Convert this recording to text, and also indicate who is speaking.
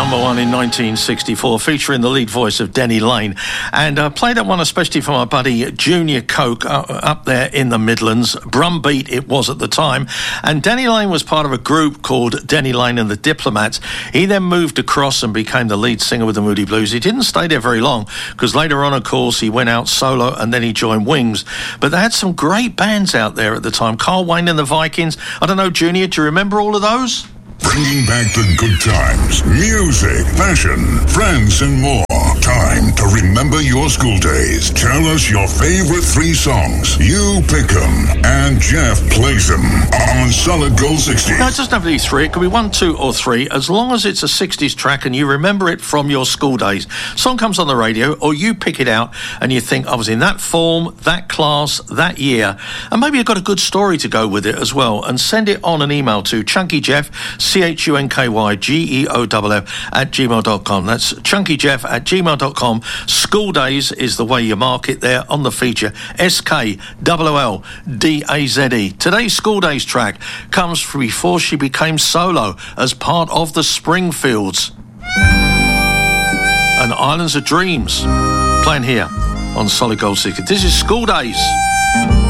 Speaker 1: number one in 1964, featuring the lead voice of Denny Laine. And I played that one especially for my buddy Junior Coke up there in the Midlands. Brumbeat it was at the time. And Denny Laine was part of a group called Denny Laine and the Diplomats. He then moved across and became the lead singer with the Moody Blues. He didn't stay there very long, because later on, of course, he went out solo and then he joined Wings. But they had some great bands out there at the time. Carl Wayne and the Vikings. I don't know, Junior, do you remember all of those?
Speaker 2: Bringing back the good times, music, fashion, friends, and more. Time to remember your school days. Tell us your favorite 3 songs. You pick them, and Jeff plays them on Solid Gold 60.
Speaker 1: No, it doesn't have to be 3. It could be 1, 2, or 3, as long as it's a 60s track and you remember it from your school days. Song comes on the radio, or you pick it out and you think, I was in that form, that class, that year, and maybe you've got a good story to go with it as well, and send it on an email to ChunkyJeff, ChunkyGeoff @gmail.com. That's ChunkyJeff @gmail.com. School Days is the way you mark it there on the feature. SKOOLDAZE. Today's School Days track comes from before she became solo as part of the Springfields and Islands of Dreams, playing here on Solid Gold 60. This is School Days.